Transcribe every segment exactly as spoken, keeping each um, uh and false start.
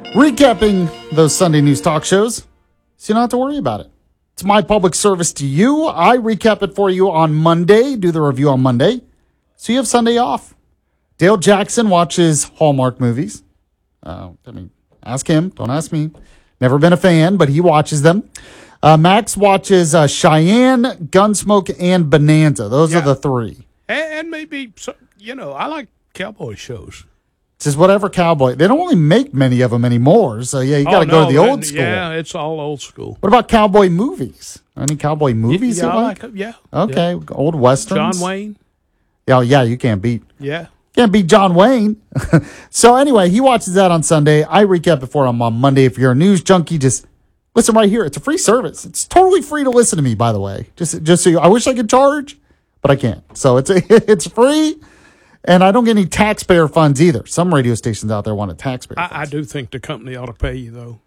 recapping those Sunday news talk shows so you don't have to worry about it. It's my public service to you. I recap it for you on Monday, do the review on Monday, so you have Sunday off. Dale Jackson watches Hallmark movies. Uh, I mean, ask him. Don't ask me. Never been a fan, but he watches them. Uh, Max watches uh, Cheyenne, Gunsmoke, and Bonanza. Those yeah. are the three. And, and maybe, you know, I like cowboy shows. It's just whatever cowboy. They don't really make many of them anymore. So, yeah, you got to oh, go no, to the old school. Yeah, it's all old school. What about cowboy movies? Any cowboy movies yeah, you like? like? Yeah. Okay. Yeah. Old Westerns. John Wayne. Yeah, yeah, you can't beat. Yeah. Can't beat John Wayne. So, anyway, he watches that on Sunday. I recap it for him on Monday. If you're a news junkie, just listen right here. It's a free service. It's totally free to listen to me, by the way. Just just so you, I wish I could charge, but I can't. So, it's a, it's free. And I don't get any taxpayer funds either. Some radio stations out there want a taxpayer I, funds. I do think the company ought to pay you, though.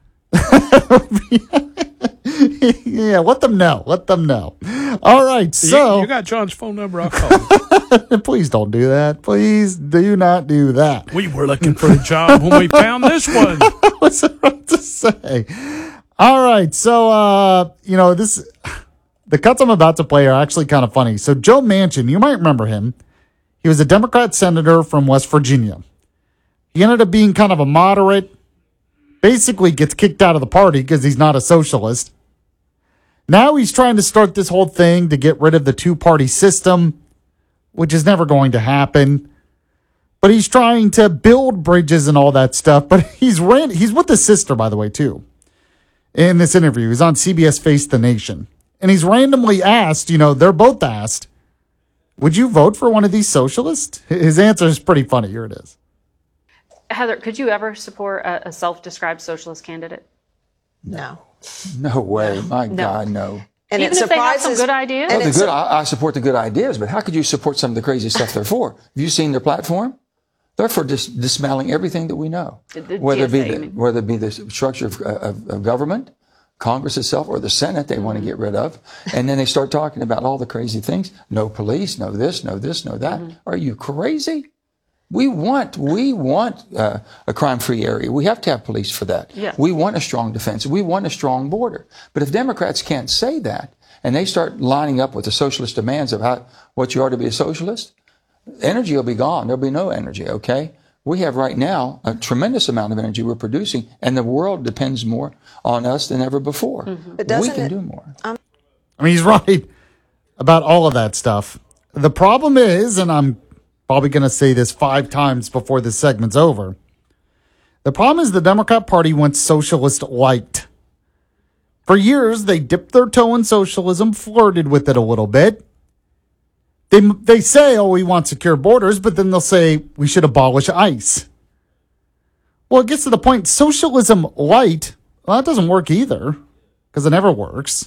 Yeah, let them know. Let them know. All right, so. You, you got John's phone number. I'll call him. Please don't do that. Please do not do that. We were looking for a job when we found this one. What's about to say? All right, so, uh, you know, this, the cuts I'm about to play are actually kind of funny. So, Joe Manchin, you might remember him. He was a Democrat senator from West Virginia. He ended up being kind of a moderate, basically gets kicked out of the party because he's not a socialist. Now he's trying to start this whole thing to get rid of the two-party system, which is never going to happen. But he's trying to build bridges and all that stuff. But he's ran, he's with his sister, by the way, too, in this interview. He's on C B S Face the Nation. And he's randomly asked, you know, they're both asked, would you vote for one of these socialists? His answer is pretty funny. Here it is. Heather, could you ever support a, a self-described socialist candidate? No. No way. My No. God, no. And Even it if they have some surprises- good ideas? and Well, the it's good, su- I, I support the good ideas, but how could you support some of the crazy stuff they're for? Have you seen their platform? They're for dis- dismantling everything that we know, The- the whether it be G S A, the, you mean? whether it be the structure of, of, of government, Congress itself, or the Senate they want to get rid of, and then they start talking about all the crazy things. No police, no this, no this, no that. Mm-hmm. Are you crazy? We want we want uh, a crime-free area. We have to have police for that. Yeah. We want a strong defense. We want a strong border. But if Democrats can't say that, and they start lining up with the socialist demands of how what you are to be a socialist, energy will be gone. There'll be no energy. Okay. We have right now a tremendous amount of energy we're producing, and the world depends more on us than ever before. Mm-hmm. But We doesn't can it- do more. I mean, he's right about all of that stuff. The problem is, and I'm probably going to say this five times before this segment's over, the problem is the Democrat Party wants socialist light. For years, they dipped their toe in socialism, flirted with it a little bit. They they say, oh, we want secure borders, but then they'll say we should abolish ICE. Well, it gets to the point, socialism light, well, that doesn't work either, because it never works.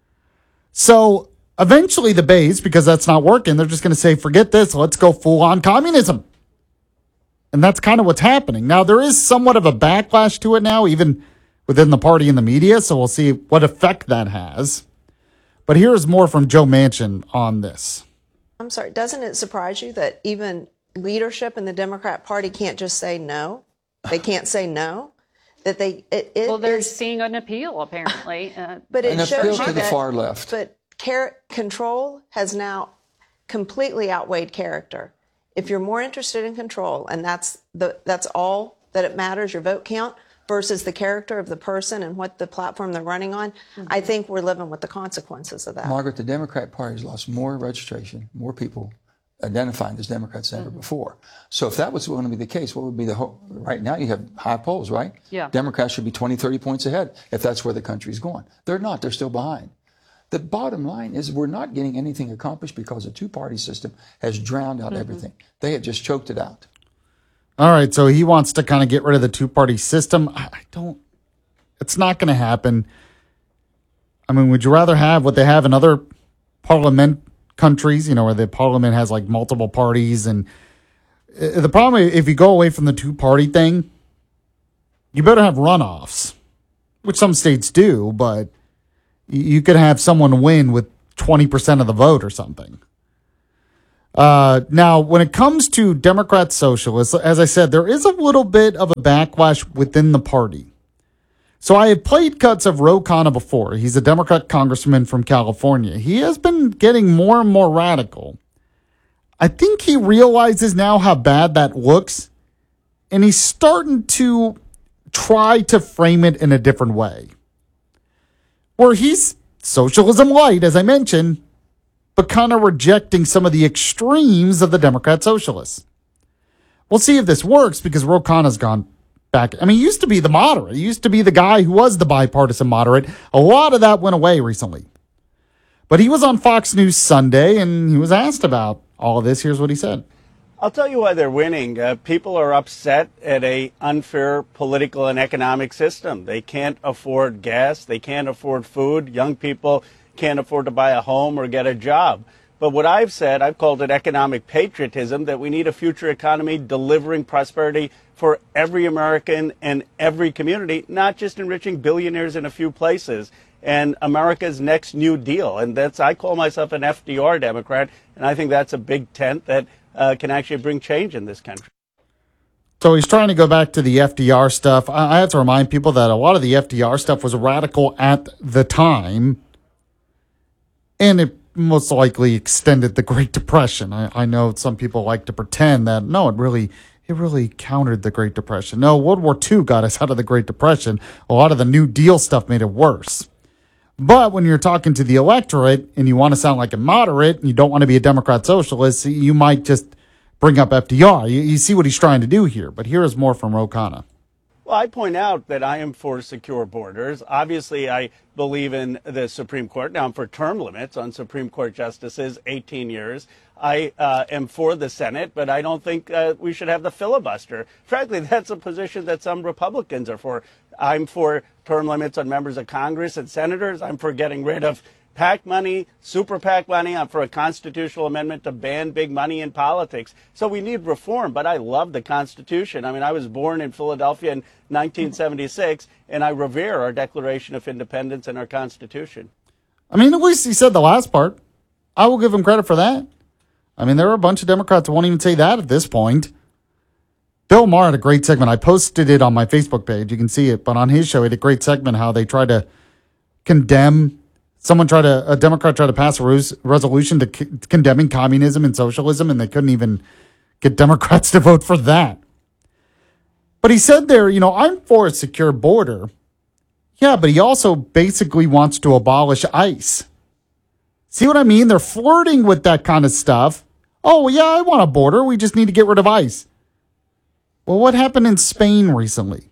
So eventually the base, because that's not working, they're just going to say, forget this, let's go full on communism. And that's kind of what's happening. Now, there is somewhat of a backlash to it now, even within the party and the media, so we'll see what effect that has. But here's more from Joe Manchin on this. I'm sorry, doesn't it surprise you that even leadership in the Democrat Party can't just say no? They can't say no? That they, it, it Well, they're is- seeing an appeal, apparently. Uh, but it An appeal shows to you the that, far left. But char- control has now completely outweighed character. If you're more interested in control, and that's the that's all that it matters, your vote count, versus the character of the person and what the platform they're running on, mm-hmm. I think we're living with the consequences of that. Margaret, the Democrat Party has lost more registration, more people identifying as Democrats than ever Mm-hmm. before. So if that was going to be the case, what would be the whole, right now you have high polls, right? Yeah. Democrats should be twenty, thirty points ahead if that's where the country's going. They're not, they're still behind. The bottom line is we're not getting anything accomplished because the two-party system has drowned out mm-hmm. everything. They have just choked it out. All right, so he wants to kind of get rid of the two-party system. I I don't, it's not going to happen. I mean, would you rather have what they have in other parliament countries, you know, where the parliament has like multiple parties? And uh, the problem, if you go away from the two-party thing, you better have runoffs, which some states do, but you could have someone win with twenty percent of the vote or something. Uh, now, when it comes to Democrat socialists, as I said, there is a little bit of a backlash within the party. So I have played cuts of Ro Khanna before. He's a Democrat congressman from California. He has been getting more and more radical. I think he realizes now how bad that looks, and he's starting to try to frame it in a different way. Where he's socialism light, as I mentioned, but kind of rejecting some of the extremes of the Democrat socialists. We'll see if this works, because Ro Khanna's gone back. I mean, he used to be the moderate. He used to be the guy who was the bipartisan moderate. A lot of that went away recently. But he was on Fox News Sunday, and he was asked about all of this. Here's what he said. I'll tell you why they're winning. Uh, people are upset at a unfair political and economic system. They can't afford gas. They can't afford food. Young people can't afford to buy a home or get a job. But what I've said, I've called it economic patriotism, that we need a future economy delivering prosperity for every American and every community, not just enriching billionaires in a few places. And America's next New Deal. And that's, I call myself an F D R Democrat, and I think that's a big tent that uh, can actually bring change in this country. So he's trying to go back to the F D R stuff. I have to remind people that a lot of the F D R stuff was radical at the time, and it most likely extended the Great Depression. I, I know some people like to pretend that, no, it really it really countered the Great Depression. No, World War Two got us out of the Great Depression. A lot of the New Deal stuff made it worse. But when you're talking to the electorate and you want to sound like a moderate and you don't want to be a Democrat socialist, you might just bring up F D R. You, you see what he's trying to do here. But here is more from Ro Khanna. Well, I point out that I am for secure borders. Obviously, I believe in the Supreme Court. Now, I'm for term limits on Supreme Court justices, eighteen years. I uh, am for the Senate, but I don't think uh, we should have the filibuster. Frankly, that's a position that some Republicans are for. I'm for term limits on members of Congress and senators. I'm for getting rid of PAC money, super PAC money. I'm for a constitutional amendment to ban big money in politics. So we need reform, but I love the Constitution. I mean, I was born in Philadelphia in nineteen seventy-six, and I revere our Declaration of Independence and our Constitution. I mean, at least he said the last part. I will give him credit for that. I mean, there are a bunch of Democrats who won't even say that at this point. Bill Maher had a great segment. I posted it on my Facebook page. You can see it. But on his show, he had a great segment how they tried to condemn Someone tried to, a Democrat tried to pass a res- resolution to c- condemning communism and socialism, and they couldn't even get Democrats to vote for that. But he said there, you know, I'm for a secure border. Yeah, but he also basically wants to abolish ICE. See what I mean? They're flirting with that kind of stuff. Oh, yeah, I want a border. We just need to get rid of ICE. Well, what happened in Spain recently?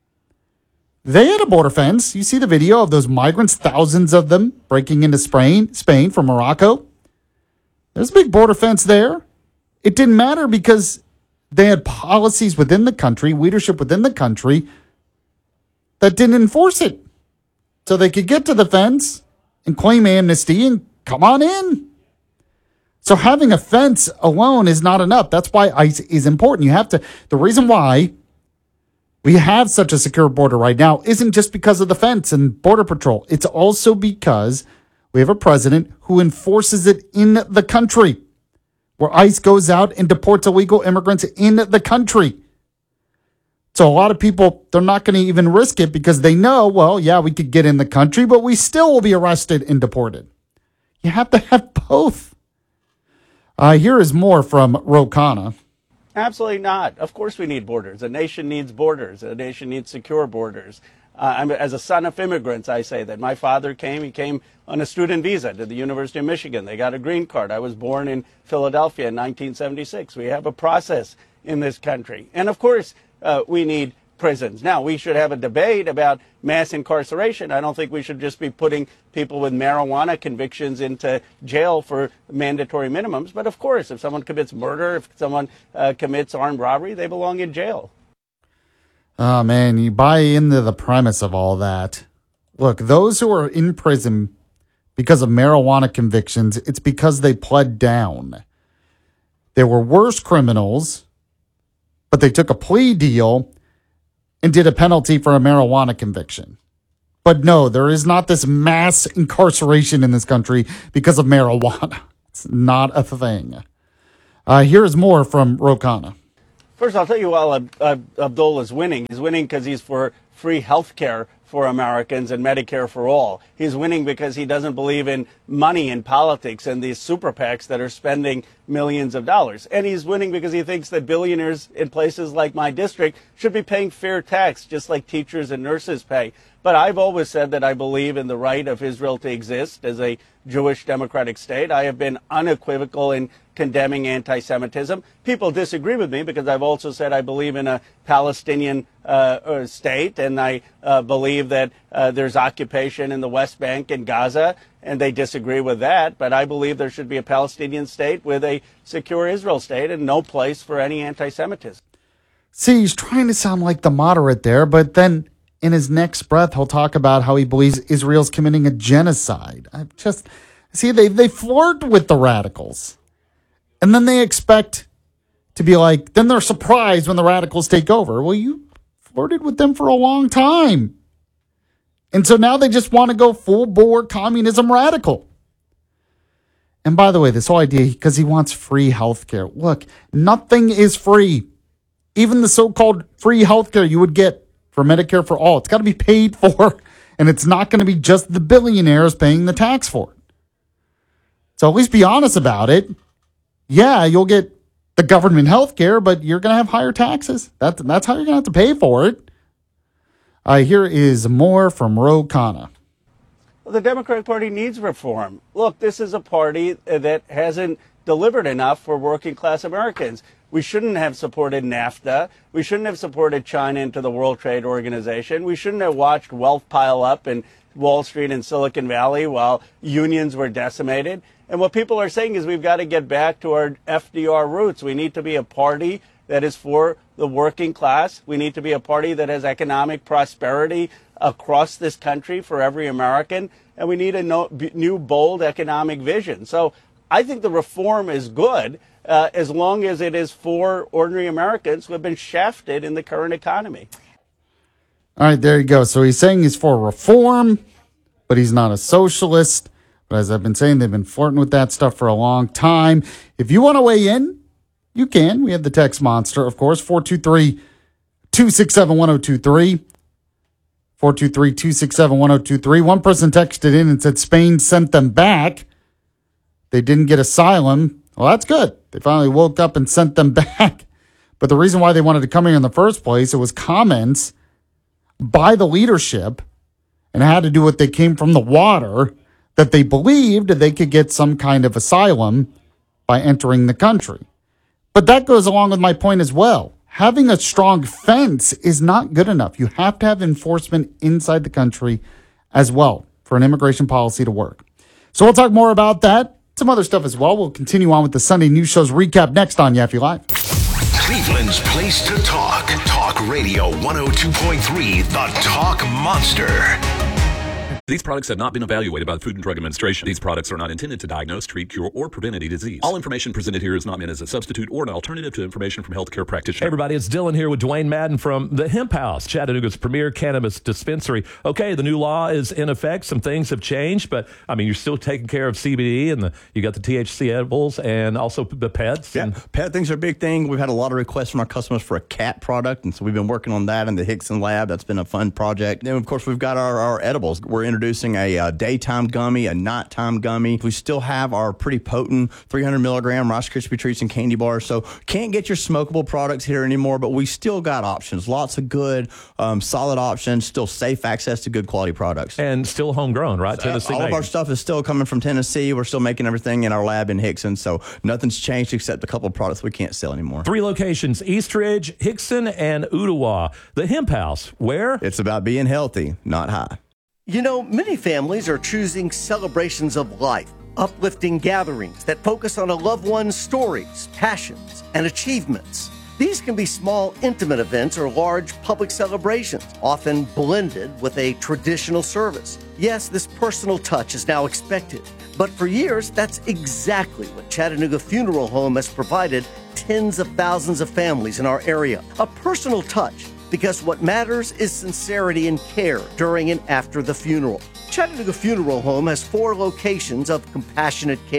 They had a border fence. You see the video of those migrants, thousands of them breaking into Spain, Spain from Morocco. There's a big border fence there. It didn't matter because they had policies within the country, leadership within the country that didn't enforce it. So they could get to the fence and claim amnesty and come on in. So having a fence alone is not enough. That's why ICE is important. You have to, the reason why we have such a secure border right now isn't just because of the fence and Border Patrol. It's also because we have a president who enforces it in the country, where ICE goes out and deports illegal immigrants in the country. So a lot of people, they're not going to even risk it because they know, well, yeah, we could get in the country, but we still will be arrested and deported. You have to have both. Uh, here is more from Ro Khanna. Absolutely not. Of course we need borders. A nation needs borders. A nation needs secure borders. Uh, I'm, as a son of immigrants, I say that. My father came, he came on a student visa to the University of Michigan. They got a green card. I was born in Philadelphia in nineteen seventy-six. We have a process in this country. And of course, uh, we need prisons. Now, we should have a debate about mass incarceration. I don't think we should just be putting people with marijuana convictions into jail for mandatory minimums. But of course, if someone commits murder, if someone uh, commits armed robbery, they belong in jail. Oh, man, you buy into the premise of all that. Look, those who are in prison because of marijuana convictions, it's because they pled down. They were worse criminals, but they took a plea deal and did a penalty for a marijuana conviction. But no, there is not this mass incarceration in this country because of marijuana. It's not a thing. Uh, here is more from Ro Khanna. First, I'll tell you while Ab- Ab- Abdul is winning. He's winning because he's for free health care for Americans and Medicare for all. He's winning because he doesn't believe in money in politics and these super PACs that are spending millions of dollars. And he's winning because he thinks that billionaires in places like my district should be paying fair tax, just like teachers and nurses pay. But I've always said that I believe in the right of Israel to exist as a Jewish democratic state. I have been unequivocal in condemning anti-Semitism. People disagree with me because I've also said I believe in a Palestinian uh, state, and I uh, believe that uh, there's occupation in the West Bank and Gaza, and they disagree with that. But I believe there should be a Palestinian state with a secure Israel state and no place for any anti-Semitism. See, he's trying to sound like the moderate there, but then in his next breath, he'll talk about how he believes Israel's committing a genocide. I just see they they flirt with the radicals, and then they expect to be like. Then they're surprised when the radicals take over. Well, you flirted with them for a long time, and so now they just want to go full bore communism radical. And by the way, this whole idea because he wants free health care. Look, nothing is free. Even the so-called free health care you would get for Medicare for all. It's got to be paid for, and it's not going to be just the billionaires paying the tax for it. So at least be honest about it. Yeah, you'll get the government health care, but you're going to have higher taxes. That, that's how you're going to have to pay for it. Uh, here is more from Ro Khanna. Well, the Democratic Party needs reform. Look, this is a party that hasn't delivered enough for working class Americans. We shouldn't have supported NAFTA. We shouldn't have supported China into the World Trade Organization. We shouldn't have watched wealth pile up in Wall Street and Silicon Valley while unions were decimated. And what people are saying is we've got to get back to our F D R roots. We need to be a party that is for the working class. We need to be a party that has economic prosperity across this country for every American. And we need a no, new, bold economic vision. So I think the reform is good. Uh, as long as it is for ordinary Americans who have been shafted in the current economy. All right, there you go. So he's saying he's for reform, but he's not a socialist. But as I've been saying, they've been flirting with that stuff for a long time. If you want to weigh in, you can. We have the text monster, of course, four two three, two six seven, one zero two three. four two three, two six seven, one zero two three. One person texted in and said Spain sent them back. They didn't get asylum. Well, that's good. They finally woke up and sent them back. But the reason why they wanted to come here in the first place, it was comments by the leadership, and it had to do with they came from the water, that they believed they could get some kind of asylum by entering the country. But that goes along with my point as well. Having a strong fence is not good enough. You have to have enforcement inside the country as well for an immigration policy to work. So we'll talk more about that. Some other stuff as well. We'll continue on with the Sunday News Show's recap next on Yaffe Live. Cleveland's place to talk. Talk Radio one oh two point three, the Talk Monster. These products have not been evaluated by the Food and Drug Administration. These products are not intended to diagnose, treat, cure, or prevent any disease. All information presented here is not meant as a substitute or an alternative to information from healthcare practitioners. Hey everybody, it's Dylan here with Dwayne Madden from the Hemp House, Chattanooga's premier cannabis dispensary. Okay, the new law is in effect. Some things have changed, but I mean, you're still taking care of C B D, and the, you got the T H C edibles and also the pets. Yeah, and pet things are a big thing. We've had a lot of requests from our customers for a cat product, and so we've been working on that in the Hickson lab. That's been a fun project. Then, of course, we've got our, our edibles. We're introducing a uh, daytime gummy, a nighttime gummy. We still have our pretty potent three hundred milligram Rice Krispie treats and candy bars. So can't get your smokable products here anymore, but we still got options. Lots of good, um, solid options. Still safe access to good quality products. And still homegrown, right? So Tennessee all made. of our stuff is still coming from Tennessee. We're still making everything in our lab in Hickson. So nothing's changed except a couple of products we can't sell anymore. Three locations, Eastridge, Hickson, and Ottawa. The Hemp House, where? It's about being healthy, not high. You know, many families are choosing celebrations of life, uplifting gatherings that focus on a loved one's stories, passions, and achievements. These can be small, intimate events or large public celebrations, often blended with a traditional service. Yes, this personal touch is now expected, but for years, that's exactly what Chattanooga Funeral Home has provided tens of thousands of families in our area. A personal touch, because what matters is sincerity and care during and after the funeral. Chattanooga Funeral Home has four locations of compassionate care,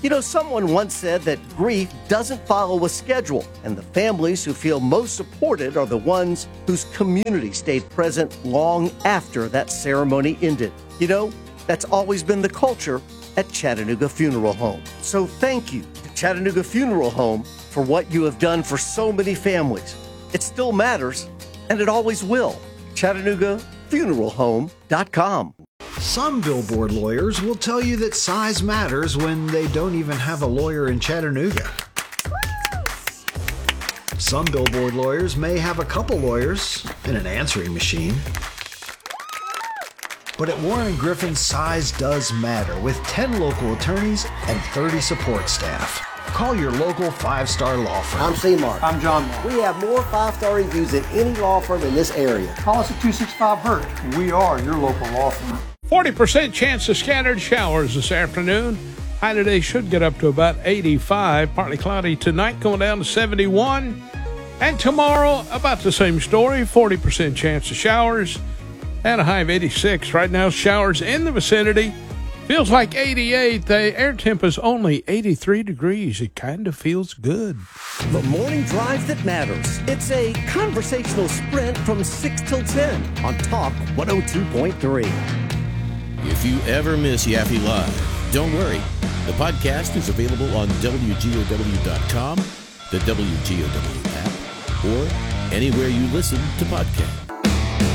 You know, someone once said that grief doesn't follow a schedule, and the families who feel most supported are the ones whose community stayed present long after that ceremony ended. You know, that's always been the culture at Chattanooga Funeral Home. So thank you to Chattanooga Funeral Home for what you have done for so many families. It still matters, and it always will. Chattanooga Funeral Home dot com. Some billboard lawyers will tell you that size matters when they don't even have a lawyer in Chattanooga. Some billboard lawyers may have a couple lawyers and an answering machine. But at Warren and Griffin, size does matter with ten local attorneys and thirty support staff. Call your local five-star law firm. I'm C-Mark. I'm John Mark. We have more five-star reviews than any law firm in this area. Call us at two six five Hurt. We are your local law firm. forty percent chance of scattered showers this afternoon. High today should get up to about eighty-five. Partly cloudy tonight, going down to seventy-one. And tomorrow, about the same story. forty percent chance of showers and a high of eighty-six. Right now, showers in the vicinity. Feels like eighty-eight. The air temp is only eighty-three degrees. It kind of feels good. The morning drive that matters. It's a conversational sprint from six till ten on Talk one oh two point three. If you ever miss Yaffe Live, don't worry. The podcast is available on W G O W dot com, the W G O W app, or anywhere you listen to podcasts.